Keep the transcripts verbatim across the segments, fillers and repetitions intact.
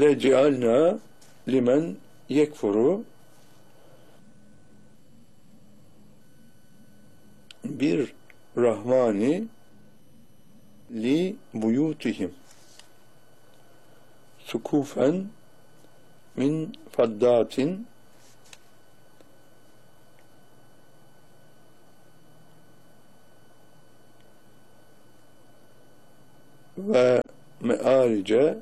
lecealna limen yekfuru, bir rahmani li buyutihim sukufen min faddatin ve me'arice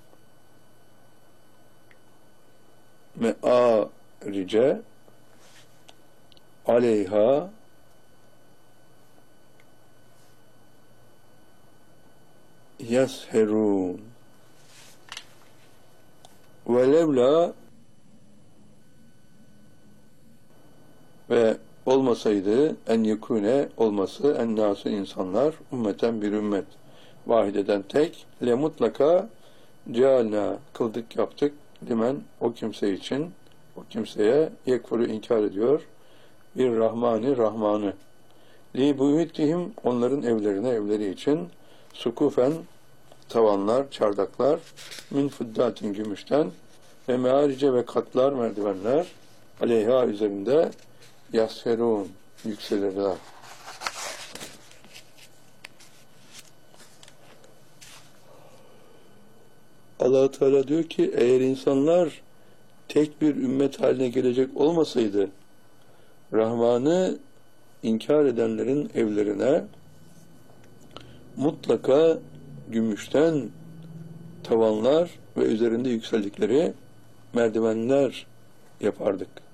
me'arice aleyha yasherun ve levla, ve olmasaydı en yekune olması en nasu insanlar ümmeten bir ümmet vahideden tek, le mutlaka cealna kıldık yaptık limen o kimse için, o kimseye yekfuru inkar ediyor bir rahmani rahmanı, li buyutihim onların evlerine evleri için, sukufen tavanlar, çardaklar, min fuddatin gümüşten, ve mearice ve katlar, merdivenler, aleyha üzerinde yasferun yükselirler. Allah Teala diyor ki, eğer insanlar tek bir ümmet haline gelecek olmasaydı, Rahman'ı inkar edenlerin evlerine mutlaka gümüşten tavanlar ve üzerinde yükseldikleri merdivenler yapardık.